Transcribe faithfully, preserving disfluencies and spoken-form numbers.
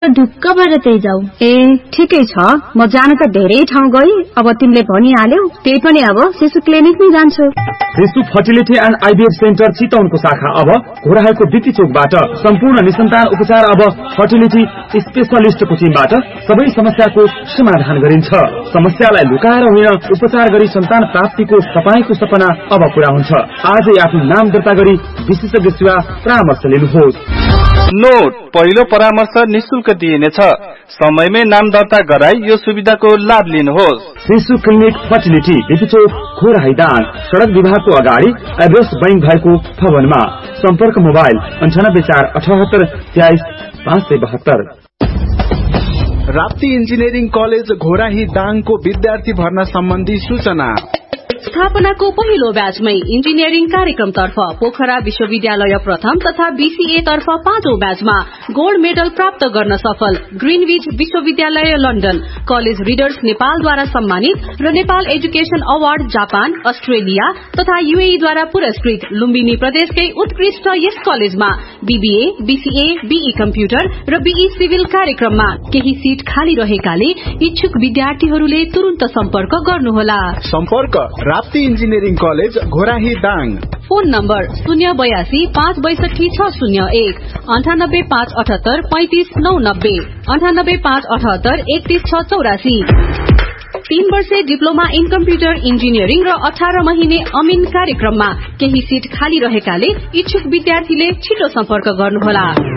ढुक्कबाट त्यही जाऊ। ए ठिकै छ, म जान त धेरै ठाउँ गई, अब तिमीले भनिहाल्यौ, त्यही पनि अब शिशु क्लिनिकमै जान्छु। शिशु फर्टिलिटी एन्ड आइभीएफ सेन्टर चितवनको शाखा अब घोराहाटको बिटी चोकबाट सम्पूर्ण निसन्तान उपचार अब फर्टिलिटी स्पेशलिस्टको टिमबाट सबै समस्याको समाधान गरिन्छ। समस्यालाई लुकाएर होइन, उपचार गरी सन्तान प्राप्तिको तपाईको सपना अब पूरा हुन्छ। आजै आफ्नो नाम दर्ता गरी विशेषज्ञ सेवा परामर्श लिनुहोस्। नोट, पहिलो परामर्श निशुल्क दिइनेछ। समयमै नाम दर्ता गराई यो सुविधाको लाभ लिनुहोस्। शिशु क्लिनिक फर्टिलिटी बिचोक खोराहाइदान सड़क विभागको अगाडि एड्रेस बैंक भएको भवनमा। सम्पर्क मोबाइल अन्ठानब्बे चार अठहत्तर तेइस पाँच सय बहत्तर। राप्ती इन्जिनियरिङ कलेज घोराही दाङको विद्यार्थी भर्ना सम्बन्धी सूचना। स्थापनाको पहिलो ब्याचमै इन्जिनियरिङ कार्यक्रमतर्फ पोखरा विश्वविद्यालय प्रथम तथा बीसीए तर्फ पाँचौं ब्याचमा गोल्ड मेडल प्राप्त गर्न सफल ग्रीनविच विश्वविद्यालय लन्डन कलेज रिडर्स नेपालद्वारा सम्मानित र Nepal education award Japan, Australia तथा यूएई द्वारा पुरस्कृत लुम्बिनी प्रदेशकै उत्कृष्ट यस कलेजमा बीबीए, बीसीए, बीई कम्प्युटर र बीई सिभिल कार्यक्रममा केही सीट खाली रहेकाले इच्छुक विद्यार्थीहरूले तुरन्त सम्पर्क गर्नुहोला। सम्पर्क Rapti engineering college Ghorahi Dang. Phone number शून्य बयासी पाँच बैसठी छ शून्य एक अन्ठानब्बे पाँच अठहत्तर पैंतिस नौ नब्बे अन्ठानब्बे पाँच अठहत्तर एकतीस छ चौरासी। तीन वर्षे डिप्लोमा इन कम्प्युटर इन्जिनियरिङ र अठार महिने अमिन कार्यक्रममा केही सीट खाली रहेकाले इच्छुक विद्यार्थीले छिटो सम्पर्क गर्नुहोला।